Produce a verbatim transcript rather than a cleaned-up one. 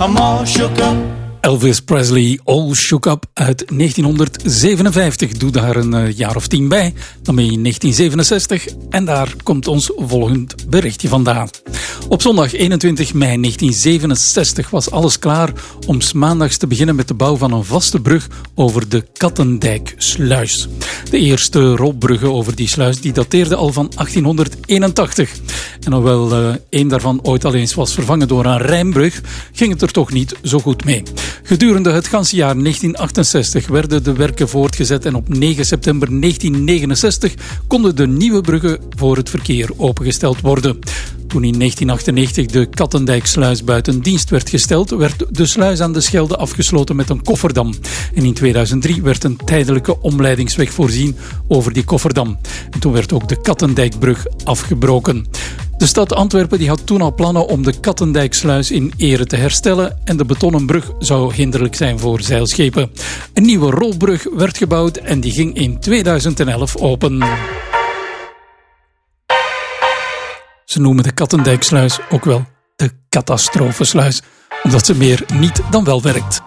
I'm all shook up. Elvis Presley, All Shook Up uit negentienhonderdzevenenvijftig. Doe daar een uh, jaar of tien bij. Dan ben je in negentien zevenenzestig. En daar komt ons volgend berichtje vandaan. Op zondag eenentwintig mei negentien zevenenzestig was alles klaar om 's maandags te beginnen met de bouw van een vaste brug over de Kattendijksluis. De eerste rolbruggen over die sluis die dateerden al van achttienhonderdeenentachtig. En hoewel uh, één daarvan ooit al eens was vervangen door een rijmbrug, ging het er toch niet zo goed mee. Gedurende het ganse jaar negentien achtenzestig werden de werken voortgezet en op negen september negentien negenenzestig konden de nieuwe bruggen voor het verkeer opengesteld worden. Toen in negentien achtennegentig de Kattendijksluis buiten dienst werd gesteld, werd de sluis aan de Schelde afgesloten met een kofferdam. En in tweeduizend drie werd een tijdelijke omleidingsweg voorzien over die kofferdam. En toen werd ook de Kattendijkbrug afgebroken. De stad Antwerpen die had toen al plannen om de Kattendijksluis in ere te herstellen en de betonnen brug zou hinderlijk zijn voor zeilschepen. Een nieuwe rolbrug werd gebouwd en die ging in tweeduizend elf open. Ze noemen de Kattendijksluis ook wel de catastrofesluis, omdat ze meer niet dan wel werkt.